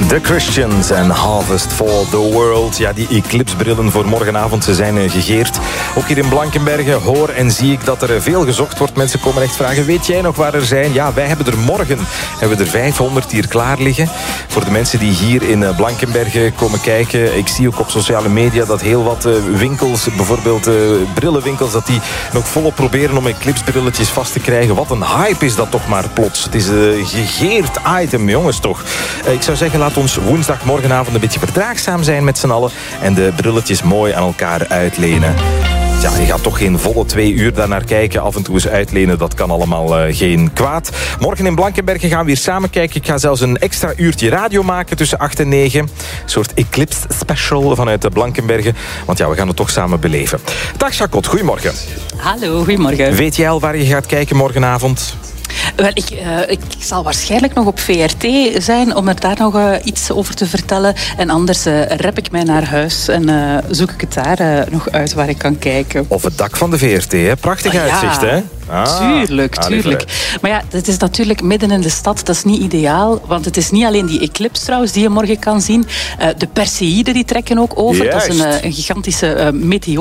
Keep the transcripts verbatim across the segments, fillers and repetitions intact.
The Christians en Harvest for the World. Ja, die eclipsebrillen voor morgenavond, ze zijn gegeerd. Ook hier in Blankenberge hoor en zie ik dat er veel gezocht wordt. Mensen komen echt vragen, weet jij nog waar er zijn? Ja, wij hebben er morgen hebben we er vijfhonderd hier klaar liggen. Voor de mensen die hier in Blankenberge komen kijken. Ik zie ook op sociale media dat heel wat winkels, bijvoorbeeld uh, brillenwinkels, dat die nog volop proberen om eclipsebrilletjes vast te krijgen. Wat een hype is dat toch maar plots. Het is een gegeerd item, jongens toch. Uh, ik zou zeggen, laat ons woensdag morgenavond een beetje verdraagzaam zijn met z'n allen en de brilletjes mooi aan elkaar uitlenen. Ja, je gaat toch geen volle twee uur daarnaar kijken. Af en toe eens uitlenen, dat kan allemaal uh, geen kwaad. Morgen in Blankenberge gaan we weer samen kijken. Ik ga zelfs een extra uurtje radio maken tussen acht en negen. Een soort eclipse special vanuit de Blankenberge. Want ja, we gaan het toch samen beleven. Dag Jacot, goedemorgen. Hallo, goedemorgen. Weet jij al waar je gaat kijken morgenavond? Wel, ik, uh, ik zal waarschijnlijk nog op V R T zijn om er daar nog uh, iets over te vertellen. En anders uh, rep ik mij naar huis en uh, zoek ik het daar uh, nog uit waar ik kan kijken. Of het dak van de V R T, hè? Prachtig uh, uitzicht, ja. hè? Ah, tuurlijk, tuurlijk. Maar ja, het is natuurlijk midden in de stad. Dat is niet ideaal, want het is niet alleen die eclipse trouwens die je morgen kan zien. Uh, de Perseïden die trekken ook over. Juist. Dat is een, een gigantische uh,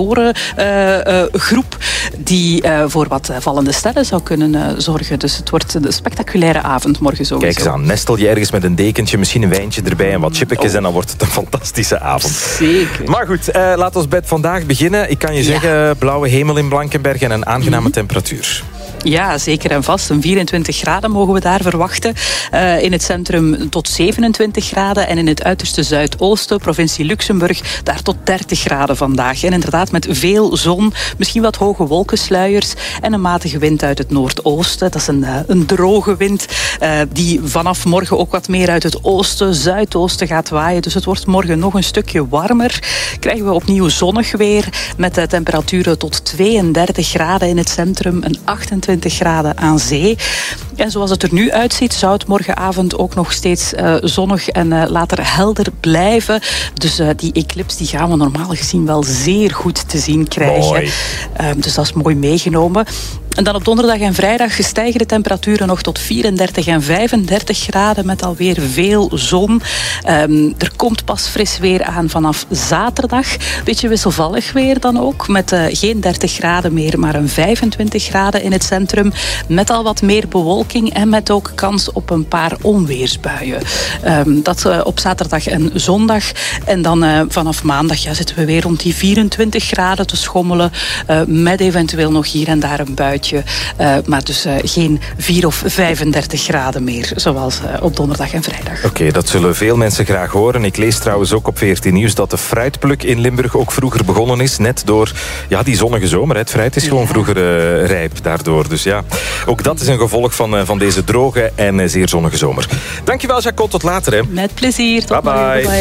meteorengroep uh, uh, die uh, voor wat uh, vallende sterren zou kunnen uh, zorgen. Dus het wordt een spectaculaire avond morgen sowieso. Kijk eens aan, nestel je ergens met een dekentje, misschien een wijntje erbij en wat chippetjes oh. en dan wordt het een fantastische avond. Zeker. Maar goed, uh, laat ons bij vandaag beginnen. Ik kan je ja. zeggen, blauwe hemel in Blankenberge en een aangename mm-hmm. temperatuur. Ja, zeker en vast. Een vierentwintig graden mogen we daar verwachten. Uh, in het centrum tot zevenentwintig graden. En in het uiterste zuidoosten, provincie Luxemburg, daar tot dertig graden vandaag. En inderdaad met veel zon, misschien wat hoge wolkensluiers en een matige wind uit het noordoosten. Dat is een, uh, een droge wind uh, die vanaf morgen ook wat meer uit het oosten, zuidoosten gaat waaien. Dus het wordt morgen nog een stukje warmer. Krijgen we opnieuw zonnig weer met uh, temperaturen tot tweeëndertig graden in het centrum en achtentwintig graden aan zee. En zoals het er nu uitziet, zou het morgenavond ook nog steeds uh, zonnig en uh, later helder blijven. Dus uh, die eclipse die gaan we normaal gezien wel zeer goed te zien krijgen. Uh, dus dat is mooi meegenomen. En dan op donderdag en vrijdag stijgen de temperaturen nog tot vierendertig en vijfendertig graden met alweer veel zon. Um, er komt pas fris weer aan vanaf zaterdag. Beetje wisselvallig weer dan ook, met uh, geen dertig graden meer, maar een vijfentwintig graden in het centrum. Met al wat meer bewolking en met ook kans op een paar onweersbuien. Um, dat uh, op zaterdag en zondag. En dan uh, vanaf maandag ja, zitten we weer rond die vierentwintig graden te schommelen. Uh, met eventueel nog hier en daar een buitje. Uh, maar dus uh, geen vier of vijfendertig graden meer, zoals uh, op donderdag en vrijdag. Oké, okay, dat zullen veel mensen graag horen. Ik lees trouwens ook op V R T Nieuws dat de fruitpluk in Limburg ook vroeger begonnen is. Net door ja, die zonnige zomer. Het fruit is gewoon ja. vroeger uh, rijp daardoor. Dus ja, ook dat is een gevolg van, uh, van deze droge en uh, zeer zonnige zomer. Dankjewel, Jacot. Tot later. Hè. Met plezier. Tot bye bye. morgen. Bye bye.